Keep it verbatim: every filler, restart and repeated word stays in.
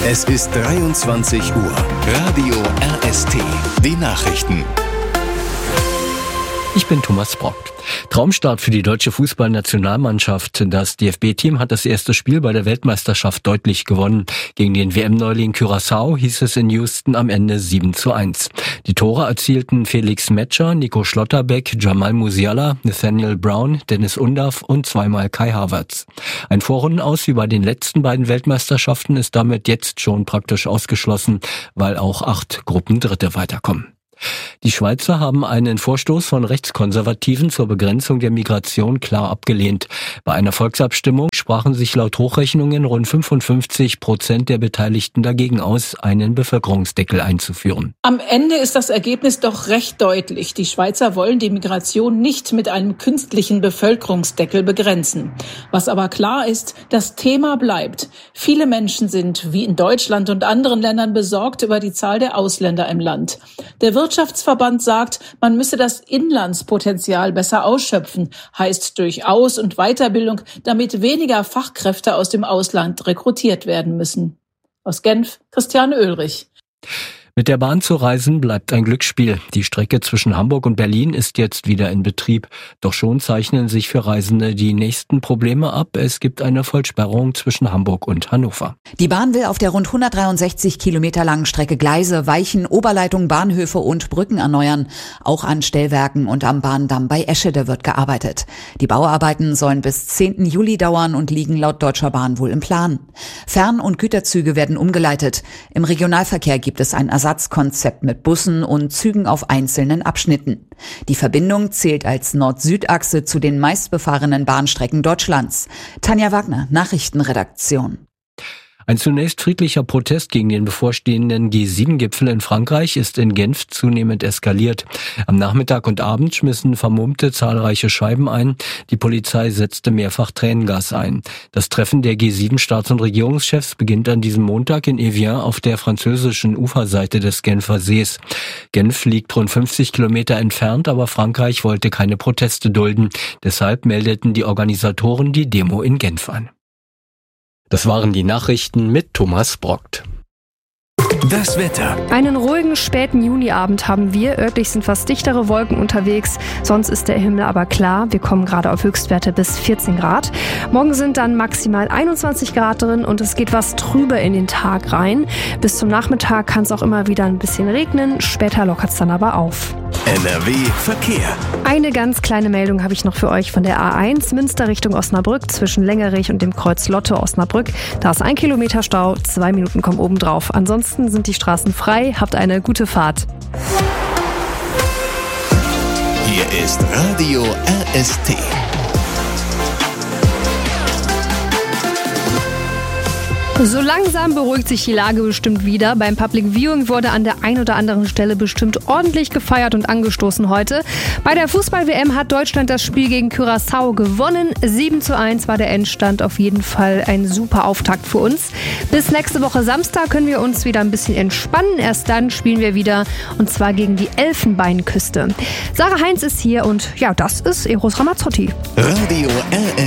Es ist dreiundzwanzig Uhr. Radio R S T. Die Nachrichten. Ich bin Thomas Brockt. Traumstart für die deutsche Fußballnationalmannschaft. Das D F B-Team hat das erste Spiel bei der Weltmeisterschaft deutlich gewonnen. Gegen den W M-Neuling Curaçao hieß es in Houston am Ende sieben zu eins. Die Tore erzielten Felix Metscher, Nico Schlotterbeck, Jamal Musiala, Nathaniel Brown, Dennis Undav und zweimal Kai Havertz. Ein Vorrundenaus wie bei den letzten beiden Weltmeisterschaften ist damit jetzt schon praktisch ausgeschlossen, weil auch acht Gruppendritte weiterkommen. Die Schweizer haben einen Vorstoß von Rechtskonservativen zur Begrenzung der Migration klar abgelehnt. Bei einer Volksabstimmung sprachen sich laut Hochrechnungen rund fünfundfünfzig Prozent der Beteiligten dagegen aus, einen Bevölkerungsdeckel einzuführen. Am Ende ist das Ergebnis doch recht deutlich. Die Schweizer wollen die Migration nicht mit einem künstlichen Bevölkerungsdeckel begrenzen. Was aber klar ist, das Thema bleibt. Viele Menschen sind, wie in Deutschland und anderen Ländern, besorgt über die Zahl der Ausländer im Land. Der Wirtschaftsverband sagt, man müsse das Inlandspotenzial besser ausschöpfen, heißt durch Aus- und Weiterbildung, damit weniger Fachkräfte aus dem Ausland rekrutiert werden müssen. Aus Genf, Christiane Oehlrich. Mit der Bahn zu reisen bleibt ein Glücksspiel. Die Strecke zwischen Hamburg und Berlin ist jetzt wieder in Betrieb. Doch schon zeichnen sich für Reisende die nächsten Probleme ab. Es gibt eine Vollsperrung zwischen Hamburg und Hannover. Die Bahn will auf der rund hundertdreiundsechzig Kilometer langen Strecke Gleise, Weichen, Oberleitungen, Bahnhöfe und Brücken erneuern. Auch an Stellwerken und am Bahndamm bei Eschede wird gearbeitet. Die Bauarbeiten sollen bis zehnten Juli dauern und liegen laut Deutscher Bahn wohl im Plan. Fern- und Güterzüge werden umgeleitet. Im Regionalverkehr gibt es ein Ersatzkonzept mit Bussen und Zügen auf einzelnen Abschnitten. Die Verbindung zählt als Nord-Süd-Achse zu den meistbefahrenen Bahnstrecken Deutschlands. Tanja Wagner, Nachrichtenredaktion. Ein zunächst friedlicher Protest gegen den bevorstehenden G sieben Gipfel in Frankreich ist in Genf zunehmend eskaliert. Am Nachmittag und Abend schmissen Vermummte zahlreiche Scheiben ein. Die Polizei setzte mehrfach Tränengas ein. Das Treffen der G sieben Staats- und Regierungschefs beginnt an diesem Montag in Evian auf der französischen Uferseite des Genfer Sees. Genf liegt rund fünfzig Kilometer entfernt, aber Frankreich wollte keine Proteste dulden. Deshalb meldeten die Organisatoren die Demo in Genf an. Das waren die Nachrichten mit Thomas Brockt. Das Wetter. Einen ruhigen späten Juniabend haben wir. Örtlich sind fast dichtere Wolken unterwegs. Sonst ist der Himmel aber klar. Wir kommen gerade auf Höchstwerte bis vierzehn Grad. Morgen sind dann maximal einundzwanzig Grad drin und es geht was trüber in den Tag rein. Bis zum Nachmittag kann es auch immer wieder ein bisschen regnen. Später lockert es dann aber auf. N R W Verkehr. Eine ganz kleine Meldung habe ich noch für euch von der A eins Münster Richtung Osnabrück zwischen Längerich und dem Kreuz Lotte Osnabrück. Da ist ein Kilometer Stau, zwei Minuten kommen obendrauf. Ansonsten sind die Straßen frei. Habt eine gute Fahrt. Hier ist Radio R S T. So langsam beruhigt sich die Lage bestimmt wieder. Beim Public Viewing wurde an der ein oder anderen Stelle bestimmt ordentlich gefeiert und angestoßen heute. Bei der Fußball-W M hat Deutschland das Spiel gegen Curaçao gewonnen. sieben zu eins war der Endstand. Auf jeden Fall ein super Auftakt für uns. Bis nächste Woche Samstag können wir uns wieder ein bisschen entspannen. Erst dann spielen wir wieder und zwar gegen die Elfenbeinküste. Sarah Heinz ist hier und ja, das ist Eros Ramazzotti. Radio R S T.